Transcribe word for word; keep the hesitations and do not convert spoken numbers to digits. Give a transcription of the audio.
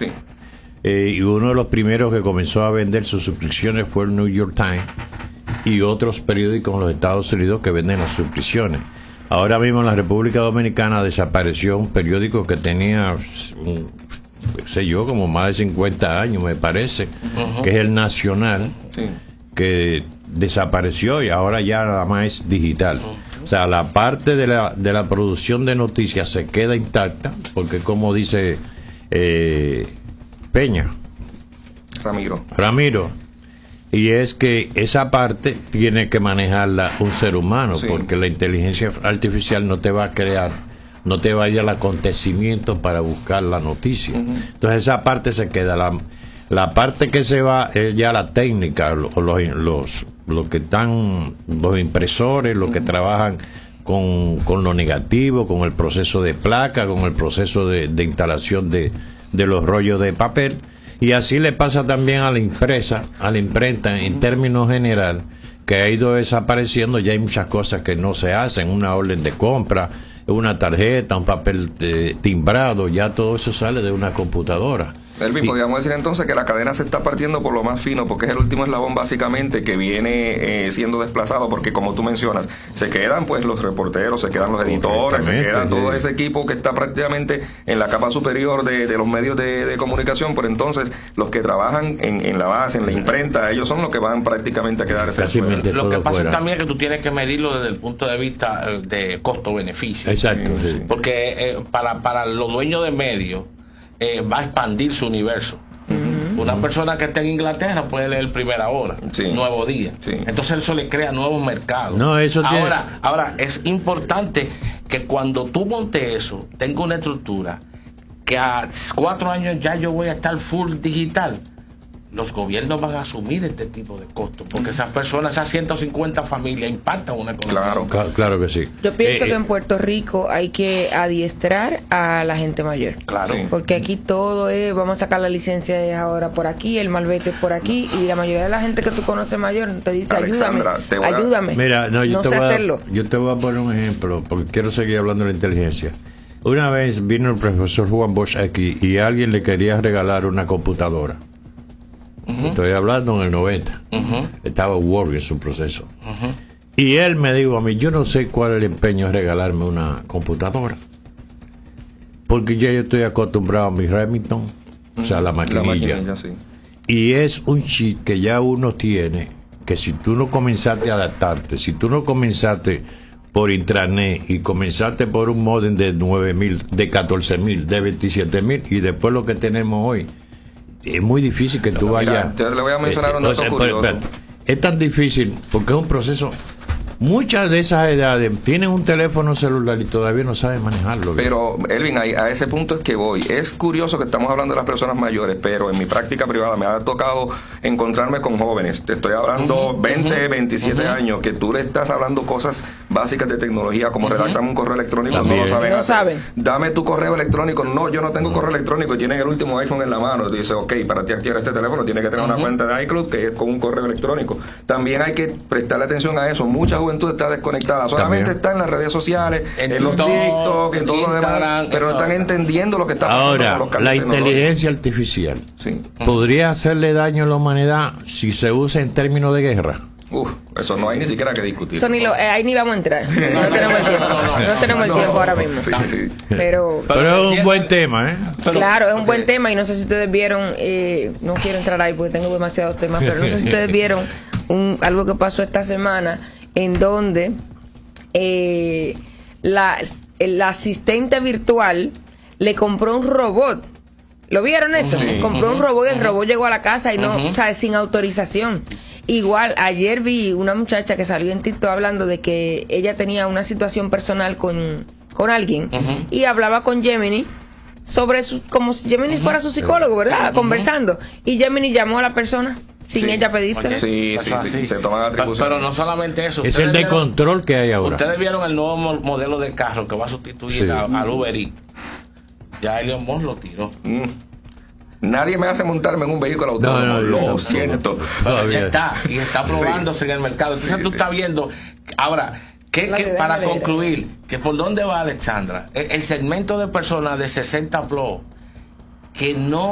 Sí. Eh, y uno de los primeros que comenzó a vender sus suscripciones fue el New York Times y otros periódicos en los Estados Unidos que venden las suscripciones. Ahora mismo en la República Dominicana desapareció un periódico que tenía, un, sé yo, como más de cincuenta años, me parece, uh-huh. que es el Nacional, sí. que desapareció y ahora ya nada más es digital. Uh-huh. O sea, la parte de la, de la producción de noticias se queda intacta, porque como dice eh, Peña, Ramiro. Ramiro, y es que esa parte tiene que manejarla un ser humano, sí. porque la inteligencia artificial no te va a crear, no te va a ir al acontecimiento para buscar la noticia. Uh-huh. Entonces esa parte se queda. La, la parte que se va es ya la técnica, los, los, los, los que están, los impresores, los uh-huh. que trabajan con, con lo negativo, con el proceso de placa, con el proceso de, de instalación de, de los rollos de papel. Y así le pasa también a la impresa, a la imprenta en términos general, que ha ido desapareciendo. Ya hay muchas cosas que no se hacen, una orden de compra, una tarjeta, un papel eh, timbrado, ya todo eso sale de una computadora. Elvin, y, podríamos decir entonces que la cadena se está partiendo por lo más fino, porque es el último eslabón básicamente que viene eh, siendo desplazado, porque como tú mencionas, se quedan pues los reporteros, se quedan los editores, se quedan todo sí. ese equipo que está prácticamente en la capa superior de, de los medios de, de comunicación, pero entonces los que trabajan en, en la base, en la imprenta, ellos son los que van prácticamente a quedarse fuera. Lo que pasa fuera. también es que tú tienes que medirlo desde el punto de vista de costo-beneficio. Exacto. Sí, sí. Porque eh, para, para los dueños de medios, Eh, va a expandir su universo. Uh-huh. Una persona que esté en Inglaterra puede leer Primera Hora, sí. Nuevo Día. Sí. Entonces eso le crea nuevos mercados. No, eso ahora, tiene... ahora es importante que cuando tú montes eso, tenga una estructura que a cuatro años ya yo voy a estar full digital. Los gobiernos van a asumir este tipo de costos, porque esas personas, esas ciento cincuenta familias impactan una economía. Claro, claro que sí. Yo pienso eh, que en Puerto Rico hay que adiestrar a la gente mayor. Claro. Sí. Porque aquí todo es, vamos a sacar la licencia ahora por aquí, el malvete por aquí, y la mayoría de la gente que tú conoces mayor te dice, Alexandra, ayúdame, te voy a... ayúdame. Mira, no, yo, no te sé voy a, hacerlo. yo te voy a poner un ejemplo, porque quiero seguir hablando de la inteligencia. Una vez vino el profesor Juan Bosch aquí y alguien le quería regalar una computadora. Uh-huh. Estoy hablando en el noventa. Uh-huh. Estaba Word en su proceso. Uh-huh. Y él me dijo a mí, yo no sé cuál es el empeño de regalarme una computadora, porque ya yo estoy acostumbrado a mi Remington, uh-huh. o sea, la maquinilla. La maquinilla, sí. Y es un chip que ya uno tiene, que si tú no comenzaste a adaptarte, si tú no comenzaste por intranet y comenzaste por un modem de nueve mil, de catorce mil, de veintisiete mil, y después lo que tenemos hoy, es muy difícil que tú vayas. Yo le voy a mencionar eh, un dato eh, curioso. Pero, pero, es tan difícil porque es un proceso. Muchas de esas edades tienen un teléfono celular y todavía no saben manejarlo. Pero, Elvin, a, a ese punto es que voy. Es curioso que estamos hablando de las personas mayores, pero en mi práctica privada me ha tocado encontrarme con jóvenes. Te estoy hablando uh-huh, veinte, uh-huh, veintisiete uh-huh. años, que tú le estás hablando cosas básicas de tecnología, como uh-huh. redactame un correo electrónico, También. no lo saben no hacer. Saben. Dame tu correo electrónico. No, yo no tengo uh-huh. correo electrónico y tienen el último iPhone en la mano. Y dices, ok, para ti activar este teléfono tiene que tener uh-huh. una cuenta de iCloud que es con un correo electrónico. También hay que prestarle atención a eso. Mucha juventud está desconectada. Solamente También. está en las redes sociales, en, en los TikTok, en todo lo demás, pero no están entendiendo lo que está pasando Ahora, con los la inteligencia artificial sí. podría hacerle daño a la humanidad si se usa en términos de guerra. Uf, eso no hay ni siquiera que discutir. Eso ni lo, eh, ahí ni vamos a entrar. No, no tenemos el tiempo. No, no, no tenemos el tiempo ahora mismo. Sí, sí. Pero, pero es un buen tema, ¿eh? Claro, es un buen tema y no sé si ustedes vieron, eh, no quiero entrar ahí porque tengo demasiados temas, pero no sé si ustedes vieron un, algo que pasó esta semana en donde Eh, la, el asistente virtual le compró un robot. ¿Lo vieron eso? Sí. Compró uh-huh. un robot y el uh-huh. robot llegó a la casa y no, uh-huh. o sea, sin autorización. Igual, ayer vi una muchacha que salió en TikTok hablando de que ella tenía una situación personal con, con alguien uh-huh. y hablaba con Gemini sobre su, como si Gemini uh-huh. fuera su psicólogo, ¿verdad? Sí. Conversando. Y Gemini llamó a la persona sin sí. ella pedírselo. Sí, sí, sí, sí, se toman atribuciones. Pero no solamente eso. Es el de control que hay ahora. Ustedes vieron el nuevo modelo de carro que va a sustituir sí. a, al Uber Eats. Ya Elon Musk lo tiró. Mm. Nadie me hace montarme en un vehículo autónomo. No, no, lo no, siento. No, ya está. Y está probándose sí. en el mercado. Entonces sí, tú sí. estás viendo. Ahora, ¿qué, qué, para concluir, que por dónde va Alexandra? El, el segmento de personas de sesenta plus que no